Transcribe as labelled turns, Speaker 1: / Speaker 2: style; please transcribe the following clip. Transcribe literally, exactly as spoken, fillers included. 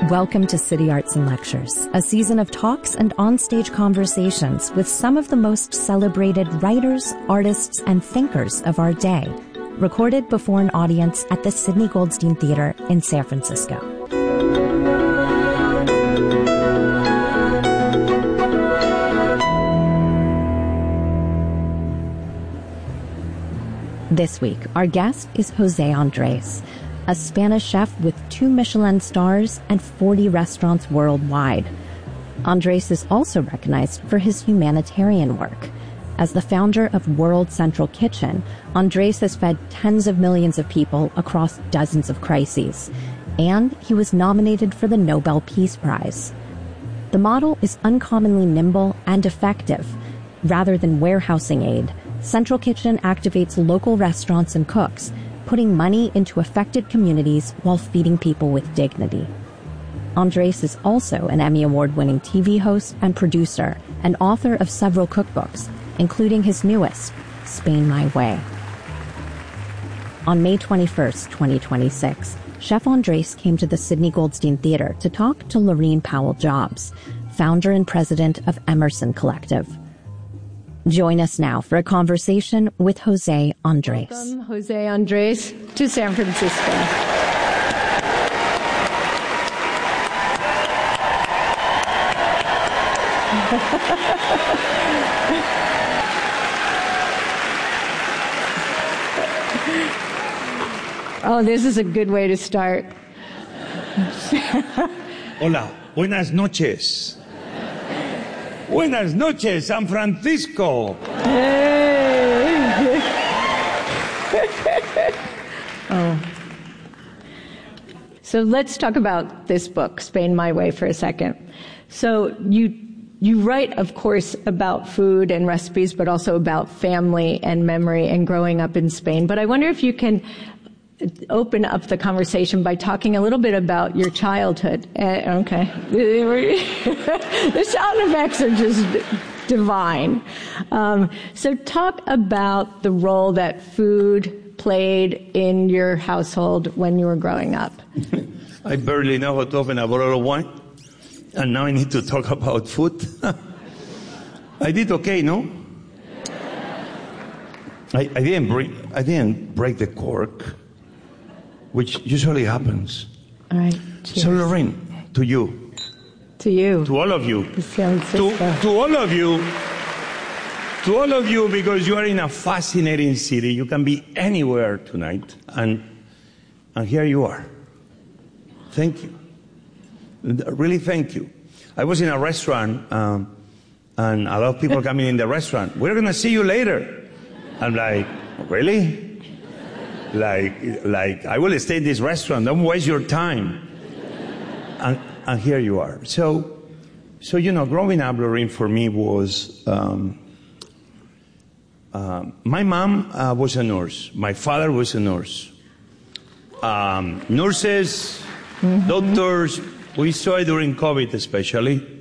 Speaker 1: Welcome to City Arts and Lectures, a season of talks and onstage conversations with some of the most celebrated writers, artists, and thinkers of our day, recorded before an audience at the Sidney Goldstein Theater in San Francisco. This week, our guest is Jose Andres, a Spanish chef with two Michelin stars and forty restaurants worldwide. Andres is also recognized for his humanitarian work. As the founder of World Central Kitchen, Andres has fed tens of millions of people across dozens of crises, and he was nominated for the Nobel Peace Prize. The model is uncommonly nimble and effective. Rather than warehousing aid, Central Kitchen activates local restaurants and cooks, putting money into affected communities while feeding people with dignity. Andres is also an Emmy Award-winning T V host and producer, and author of several cookbooks, including his newest, Spain My Way. On May twenty-first, twenty twenty-six, Chef Andres came to the Sidney Goldstein Theater to talk to Lorene Powell-Jobs, founder and president of Emerson Collective. Join us now for a conversation with Jose Andres.
Speaker 2: Welcome, Jose Andres, to San Francisco. Oh, this is a good way to start.
Speaker 3: Hola, buenas noches. Buenas noches, San Francisco.
Speaker 2: Hey. Oh. So let's talk about this book, Spain My Way, for a second. So you you write, of course, about food and recipes, but also about family and memory and growing up in Spain. But I wonder if you can open up the conversation by talking a little bit about your childhood. Uh, okay. The sound effects are just divine. Um, so talk about the role that food played in your household when you were growing up.
Speaker 3: I barely know how to open a bottle of wine, and now I need to talk about food. I did okay, no? I, I didn't break. I didn't break the cork, which usually happens.
Speaker 2: All right. Cheers.
Speaker 3: So, Lorene, to you.
Speaker 2: To you.
Speaker 3: To all of you.
Speaker 2: To,
Speaker 3: to all of you. To all of you, because you are in a fascinating city. You can be anywhere tonight. And, and here you are. Thank you. Really, thank you. I was in a restaurant, um, and a lot of people coming in the restaurant. We're going to see you later. I'm like, really? Like, like I will stay in this restaurant. Don't waste your time. And, and here you are. So, so you know, growing up, Lorene, for me was um, uh, my mom uh, was a nurse. My father was a nurse. Um, nurses, mm-hmm. doctors. We saw it during COVID, especially.